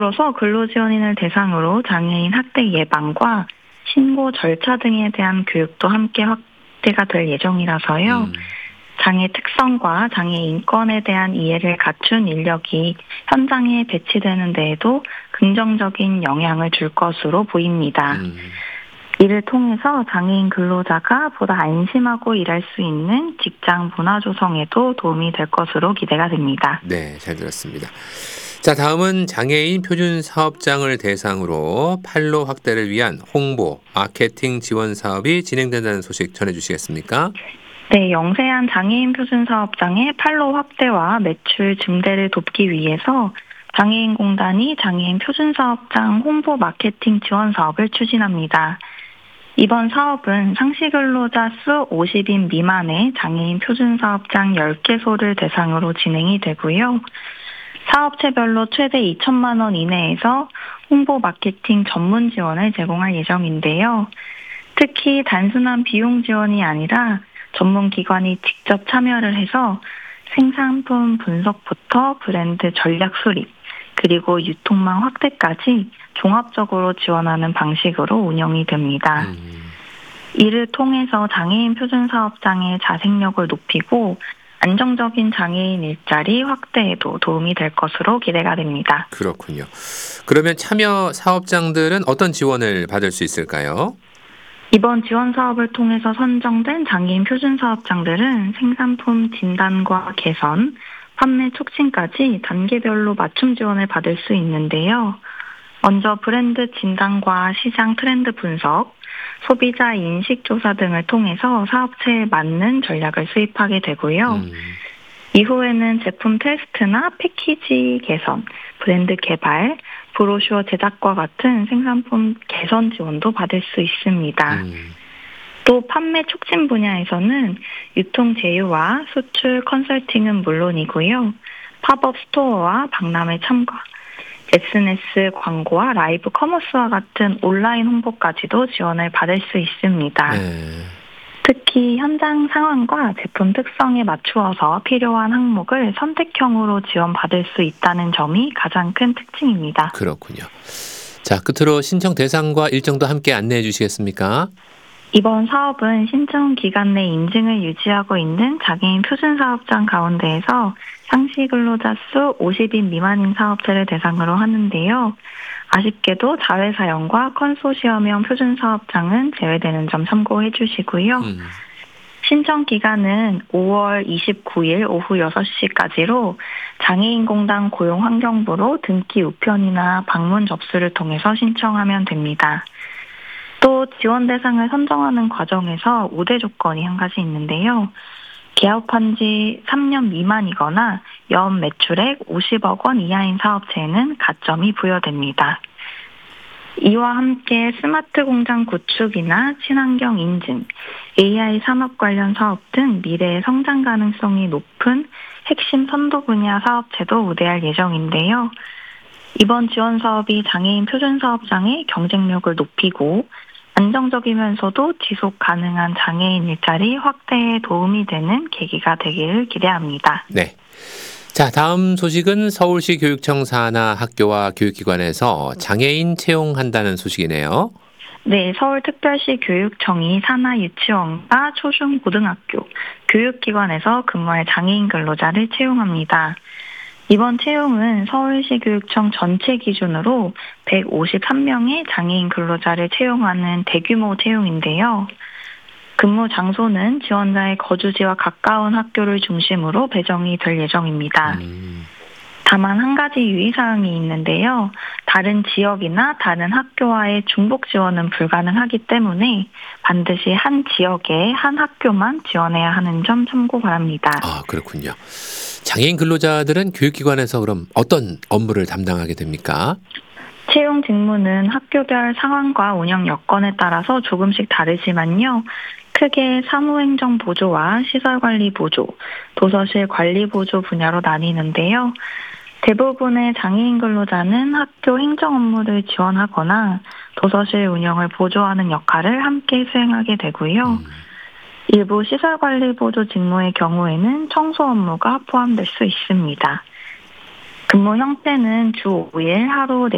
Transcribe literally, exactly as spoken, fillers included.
앞으로서 근로지원인을 대상으로 장애인 학대 예방과 신고 절차 등에 대한 교육도 함께 확대가 될 예정이라서요. 음. 장애 특성과 장애 인권에 대한 이해를 갖춘 인력이 현장에 배치되는 데에도 긍정적인 영향을 줄 것으로 보입니다. 음. 이를 통해서 장애인 근로자가 보다 안심하고 일할 수 있는 직장 문화 조성에도 도움이 될 것으로 기대가 됩니다. 네, 잘 들었습니다. 자, 다음은 장애인 표준 사업장을 대상으로 판로 확대를 위한 홍보, 마케팅 지원 사업이 진행된다는 소식 전해주시겠습니까? 네, 영세한 장애인 표준 사업장의 판로 확대와 매출 증대를 돕기 위해서 장애인공단이 장애인 표준 사업장 홍보 마케팅 지원 사업을 추진합니다. 이번 사업은 상시 근로자 수 오십 인 미만의 장애인 표준 사업장 열 개소를 대상으로 진행이 되고요. 사업체별로 최대 이천만 원 이내에서 홍보 마케팅 전문 지원을 제공할 예정인데요. 특히 단순한 비용 지원이 아니라 전문 기관이 직접 참여를 해서 생산품 분석부터 브랜드 전략 수립, 그리고 유통망 확대까지 종합적으로 지원하는 방식으로 운영이 됩니다. 음. 이를 통해서 장애인 표준 사업장의 자생력을 높이고 안정적인 장애인 일자리 확대에도 도움이 될 것으로 기대가 됩니다. 그렇군요. 그러면 참여 사업장들은 어떤 지원을 받을 수 있을까요? 이번 지원 사업을 통해서 선정된 장애인 표준 사업장들은 생산품 진단과 개선, 판매 촉진까지 단계별로 맞춤 지원을 받을 수 있는데요. 먼저 브랜드 진단과 시장 트렌드 분석, 소비자 인식 조사 등을 통해서 사업체에 맞는 전략을 수립하게 되고요. 음. 이후에는 제품 테스트나 패키지 개선, 브랜드 개발, 브로슈어 제작과 같은 생산품 개선 지원도 받을 수 있습니다. 음. 또 판매 촉진 분야에서는 유통 제휴와 수출 컨설팅은 물론이고요. 팝업 스토어와 박람회 참가, 에스엔에스 광고와 라이브 커머스와 같은 온라인 홍보까지도 지원을 받을 수 있습니다. 네. 특히 현장 상황과 제품 특성에 맞추어서 필요한 항목을 선택형으로 지원받을 수 있다는 점이 가장 큰 특징입니다. 그렇군요. 자, 끝으로 신청 대상과 일정도 함께 안내해 주시겠습니까? 이번 사업은 신청 기간 내 인증을 유지하고 있는 장애인 표준 사업장 가운데에서 상시 근로자 수 오십 인 미만인 사업체를 대상으로 하는데요. 아쉽게도 자회사형과 컨소시엄형 표준 사업장은 제외되는 점 참고해 주시고요. 음. 신청 기간은 오월 이십구일 오후 여섯 시까지로 장애인공단 고용환경부로 등기 우편이나 방문 접수를 통해서 신청하면 됩니다. 또 지원 대상을 선정하는 과정에서 우대 조건이 한 가지 있는데요. 개업한 지 삼 년 미만이거나 연 매출액 오십억 원 이하인 사업체에는 가점이 부여됩니다. 이와 함께 스마트 공장 구축이나 친환경 인증, 에이아이 산업 관련 사업 등 미래의 성장 가능성이 높은 핵심 선도 분야 사업체도 우대할 예정인데요. 이번 지원 사업이 장애인 표준 사업장의 경쟁력을 높이고 안정적이면서도 지속 가능한 장애인 일자리 확대에 도움이 되는 계기가 되기를 기대합니다. 네. 자, 다음 소식은 서울시 교육청 산하 학교와 교육기관에서 장애인 채용한다는 소식이네요. 네, 서울특별시 교육청이 산하 유치원과 초중고등학교, 교육기관에서 근무할 장애인 근로자를 채용합니다. 이번 채용은 서울시 교육청 전체 기준으로 백오십삼 명의 장애인 근로자를 채용하는 대규모 채용인데요. 근무 장소는 지원자의 거주지와 가까운 학교를 중심으로 배정이 될 예정입니다. 음. 다만 한 가지 유의사항이 있는데요. 다른 지역이나 다른 학교와의 중복 지원은 불가능하기 때문에 반드시 한 지역에 한 학교만 지원해야 하는 점 참고 바랍니다. 아, 그렇군요. 장애인 근로자들은 교육기관에서 그럼 어떤 업무를 담당하게 됩니까? 채용 직무는 학교별 상황과 운영 여건에 따라서 조금씩 다르지만요. 크게 사무행정 보조와 시설관리 보조, 도서실 관리 보조 분야로 나뉘는데요. 대부분의 장애인 근로자는 학교 행정 업무를 지원하거나 도서실 운영을 보조하는 역할을 함께 수행하게 되고요. 음. 일부 시설관리 보조 직무의 경우에는 청소 업무가 포함될 수 있습니다. 근무 형태는 주 오 일 하루